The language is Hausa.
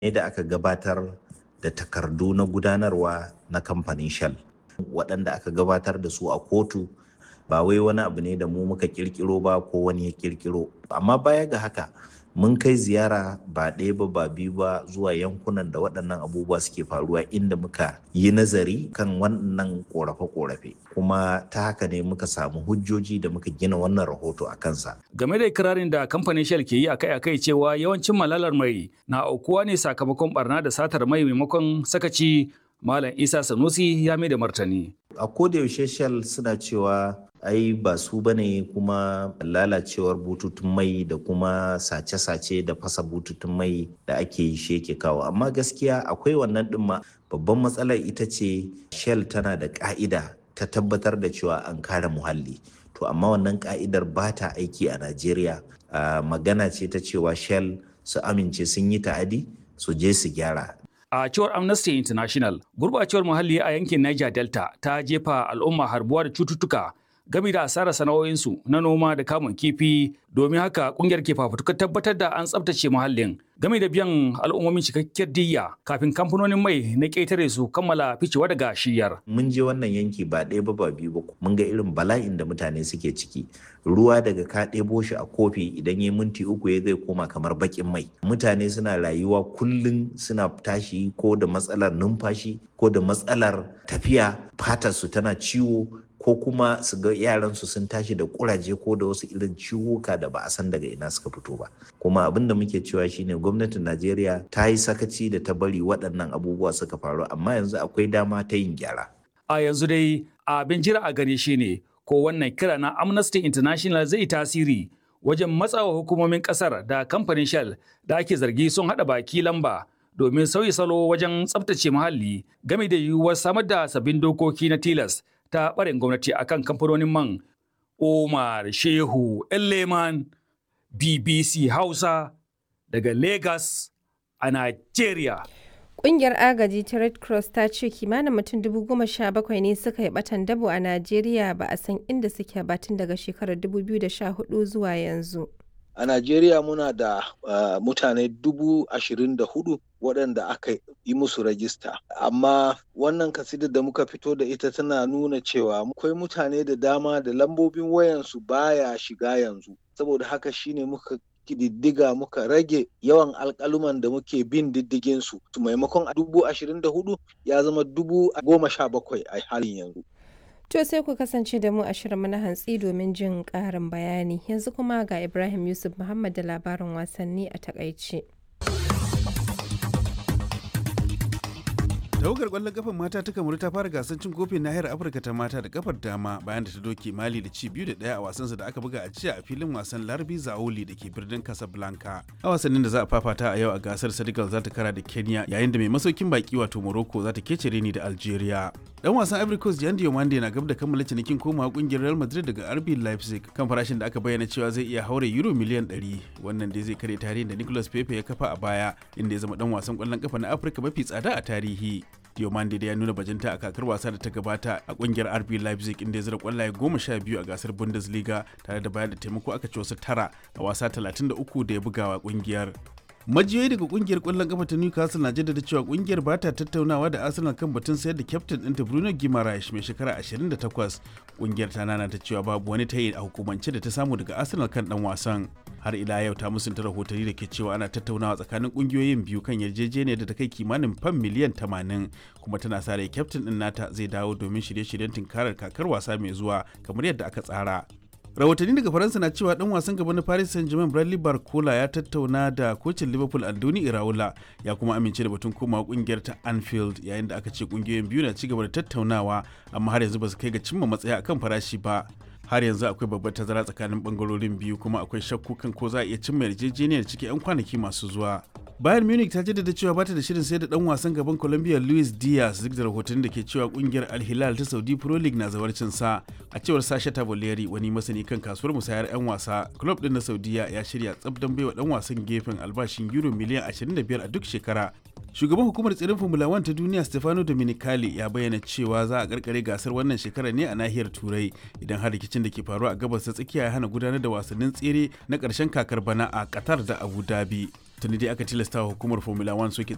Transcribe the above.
ne da aka gabatar da takardu na gudanarwa na kamfanin Shell waɗanda aka gabatar da su a kotu. Ba wai wani abu ne da mu muka kirkiro ba ko wani ya kirkiro. Amma baya ga haka mun kai ziyara ba ɗaya ba ba biyu ba zuwa yankunan da waɗannan abubuwa suke faruwa, inda muka yi nazari kan wannan ƙorafe-ƙorafe, kuma ta haka ne muka samu hujjoji da muka gina wannan rahoto a kansa. Game da ikirarin da kamfanin Shell ke yi akai-akai cewa yawancin malalar mai na aukuwa ne sakamakon barna da satar mai maimakon sakaci, Malam Isa Sanusi ya mai da martani. A koda yaushe Shell suna cewa ai ba su bane, kuma lalacewar bututun mai da kuma sace-sace da fasa bututun mai da ake yi shi yake kawo. Amma gaskiya akwai wannan ɗin ma. Babban matsalar ita ce Shell tana da ƙa'ida ta tabbatar da cewa an kare muhalli. To amma wannan ƙa'idar ba ta aiki a Najeriya. Magana ce ta cewa Shell su amince sun yi ta'adi su je su gyara. A cewar Amnesty International, gurbacewar muhalli a yankin Niger Delta ta jefa al'umma harbuwa da cututtuka game da asarar sana'o'insu na noma da kamun kifi. Domin haka kungiyar ke fafutukar tabbatar da an tsabtace muhallin game da biyan al'ummomin cikakkiyar diyya kafin kamfanonin mai na ƙetare su kammala ficewa daga shiyar. Mun je wannan yanki ba ɗaya ba ba biyu ba, mun ga irin bala'in da mutane suke ciki. Ruwa daga ka ɗebo shi a kofi idan ya minti uku ya zai koma kamar baƙin mai. Mutane suna rayuwa kullum suna tashi ko da matsalar numfashi ko da matsalar tafiya, fatar su tana ciwo, ko kuma su ga yaransu sun tashi da kuraje ko da wasu irin ciwuka da ba a san daga ina suka fito ba. Kuma abin da muke cewa shine gwamnatin Najeriya ta yi sakaci da ta bari waɗannan abubuwa suka faru, amma yanzu akwai dama ta yin gyara. A yanzu dai abin jira a gani shine ko wannan kira na Amnesty International zai tasiri wajen matsawa hukumomin kasar da kamfanin Shell da ake zargi sun haɗa baki lamba domin sauyi salo wajen tsabtace muhalli game da yiwuwar samar da sabbin dokoki na tilas ta ɓarin gwamnati akan kamfanonin man. Omar Shehu Elleman, BBC Hausa daga Lagos a Nigeria. Ƙungiyar agaji ta Red Cross ta ce kimanin mutum 17,000 ne suka yi ɓatan dabo a Najeriya ba a san inda suke ba tun daga shekarar 2014 zuwa yanzu. A Najeriya muna da mutane 24,000 waɗanda aka yi musu rajista. Amma wannan kasidar da muka fito da ita tana nuna cewa akwai mutane da dama da lambobin wayansu baya shiga yanzu. Saboda haka shine muka kididdiga muka rage yawan alƙaluman da muke bin diddigin su. Maimakon 24,000 ya zama 17,000 a halin yanzu. To sai ku kasance da mu a shirinmu na hantsi domin jin ƙarin bayani. Yanzu kuma ga Ibrahim Yusuf Muhammad da labarin wasanni a takaice. Tawagar ƙwallon kafar mata ta Kamaru ta fara gasar cin kofin nahiyar Afirka ta mata da kafar dama bayan da ta doke Mali da ci 2-1 a wasansa da aka buga a jiya a filin wasan Larbi Zaoli da ke birnin Casablanca. A wasannin da za a fafata a yau a gasar, Senegal za ta kara da Kenya, yayin da mai masaukin baki wato Morocco za ta kece reni da Algeria. Dan wasan Ivory Coast Jan Diomande na gab da kammala cinikin komawa kungiyar Real Madrid daga RB Leipzig kan farashin da aka bayyana cewa zai iya haure euro miliyan 100. Wannan dai zai kare tarihin da Nicolas Pepe ya kafa a baya, inda ya zama dan wasan kwallon kafa na Afirka mafi tsada a tarihi. Diomande da ya nuna bajinta a kakar wasa da ta gabata a kungiyar RB Leipzig, inda ya zira kwallaye 12 a gasar Bundesliga tare da bayar da taimako aka ci wasu 9 a wasa 33 da ya bugawa kungiyar. Majiyoyi daga kungiyar kwallon kafa ta Newcastle na jaddada cewa kungiyar ba ta tattaunawa da Arsenal kan batun sayar da kyaftin ɗinta Bruno Guimaraes mai shekara 28. Kungiyar ta nana ta cewa babu wani tayi a hukumance da ta samu daga Arsenal kan dan wasan. Har ila yau ta musunta rahotanni da ke cewa ana tattaunawa tsakanin kungiyoyin biyu kan yarjejeniyar da ta kai kimanin fam miliyan 80, kuma tana sa rai kyaftin ɗin nata zai dawo domin shirye-shiryen tinkarar kakar wasa mai zuwa kamar yadda aka tsara. Rahotanni daga Faransa na cewa dan wasan gaba na Paris Saint-Germain Bradley Barcola ya tattauna da kocin Liverpool Andoni Iraola, ya kuma amince da batun komawa kungiyar ta Anfield, yayin da aka ce kungiyoyin biyu na cigaba da tattaunawa amma har yanzu ba su kai ga cimma matsaya akan farashi ba. Har yanzu akwai babbar tazara tsakanin bangarorin biyu, kuma akwai shakku kan ko za a iya cimma yarjejeniyar cikin 'yan kwanaki masu zuwa. Bayern Munich ta jaddada cewa bata da shirin sayar da dan wasan gaban Colombia Luis Diaz, duk da rahoton da ke cewa kungiyar Al Hilal ta Saudi Pro League na zawarcin sa. A cewar Sasha Tavoleri, wani masani kan kasuwar musayar 'yan wasa, club din na Saudiya ya shirya tsab don baiwa dan wasan gefen albashin euro miliyan 25 a duk shekara. Shugaban hukumar tsirin Formula 1 ta duniya Stefano Domenicali ya bayyana cewa za a karkare gasar wannan shekara ne a nahiyar Turai idan har rikicin da ke faruwa a gabas ta tsakiya ya hana gudanar da wasannin tsere na karshen kakar bana a Qatar da Abu Dhabi. Tuni dai aka tilasta hukumar Formula 1 soke